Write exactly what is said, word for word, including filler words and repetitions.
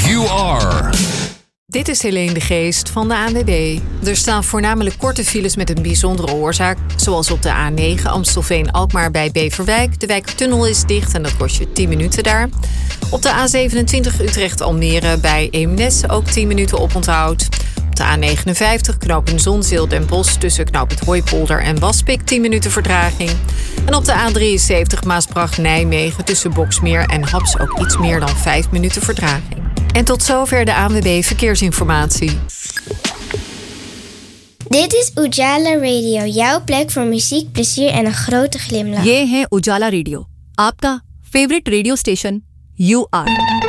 You are. Dit is Helene de Geest van de A N W B. Er staan voornamelijk korte files met een bijzondere oorzaak, zoals op de A negen Amstelveen-Alkmaar bij Beverwijk. De Wijkertunnel is dicht en dat kost je tien minuten daar. Op de A zevenentwintig Utrecht-Almere bij Eemnes ook tien minuten oponthoud. Op de A negenenvijftig knooppunt Zonzeel Den Bosch tussen knooppunt Hooipolder en Waspik tien minuten vertraging. En op de A drieënzeventig Maasbracht-Nijmegen tussen Boksmeer en Haps ook iets meer dan vijf minuten vertraging. En tot zover de A N W B Verkeersinformatie. Dit is Ujala Radio, jouw plek voor muziek, plezier en een grote glimlach. ये है उजाला रेडियो, आपका favourite radio station you are.